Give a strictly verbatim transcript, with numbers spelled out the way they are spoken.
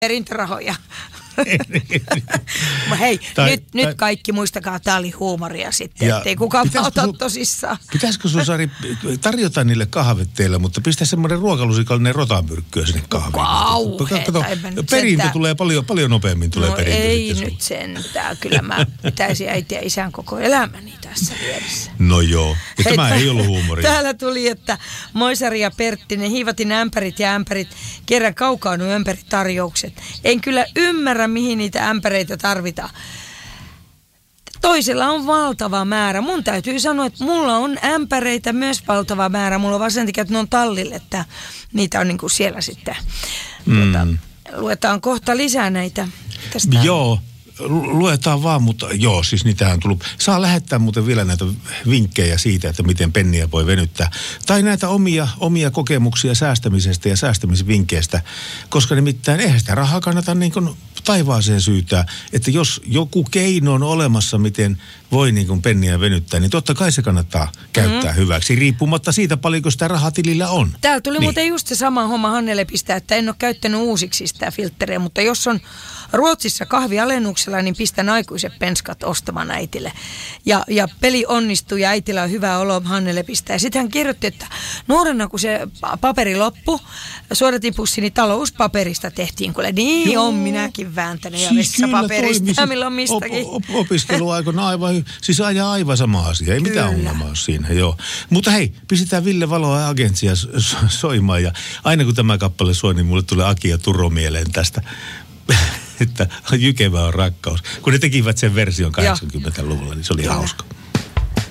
perintörahoja. Hei, tai, nyt, tai, nyt kaikki muistakaa, tämä oli huumoria sitten, ettei kukaan ota su, tosissaan. Pitäisikö sun, Sari, tarjota niille kahvet teille, mutta pistä semmoinen ruokalusikallinen rotamyrkkyä sinne kahviin. Kauheeta. Perintö tulee paljon, paljon nopeammin tulee no perintö. ei nyt sentään. Kyllä mä pitäisin äiti ja isän koko elämäni tässä vieressä. No joo, mutta tämä ei ollut huumoria. Täällä tuli, että Moisari ja Perttinen hiivatin ämpärit ja ämpärit, kerran kaukaanu ämpäritarjoukset. En kyllä ymmärrä, mihin niitä ämpäreitä tarvitaan. Toisella on valtava määrä. Mun täytyy sanoa, että mulla on ämpäreitä myös valtava määrä. Mulla on vaan sen takia, että ne on tallille, että niitä on niin kuin siellä sitten. Mm. Tuota, luetaan kohta lisää näitä. Tästä. Joo, luetaan vaan, mutta joo, siis niitähän on tullut. Saa lähettää muuten vielä näitä vinkkejä siitä, että miten penniä voi venyttää. Tai näitä omia, omia kokemuksia säästämisestä ja säästämisvinkkeistä, koska nimittäin eihän sitä rahaa kannata niin kuin taivaaseen syytää. Että jos joku keino on olemassa, miten voi niin kuin penniä venyttää, niin totta kai se kannattaa käyttää mm. hyväksi, riippumatta siitä paljonko sitä rahaa tilillä on. Täällä tuli niin. muuten just se sama homma Hannele pistää, että en ole käyttänyt uusiksi sitä filtteriä, mutta jos on Ruotsissa kahvialennuksella, niin pistän aikuiset penskat ostamaan äitille. Ja, ja peli onnistuu ja äitillä on hyvä olo, Hannele pistää. Sitten hän kirjoitti, että nuorena kun se paperi loppui, suodatinpussini talouspaperista tehtiin, kuule niin Joo. on minäkin vääntänyt ja siis vessapaperista, milloin mistäkin. Op, op, opiskeluaikana aivan, siis ajaa aivan sama asia, ei mitään ongelmaa ole siinä, joo. Mutta hei, pistetään Ville Valoa ja Agentsia soimaan ja aina kun tämä kappale soi, niin mulle tulee Aki ja Turo mieleen tästä. Että jykevä on rakkaus. Kun ne tekivät sen version kahdeksankymmentäluvulla, niin se oli hauska.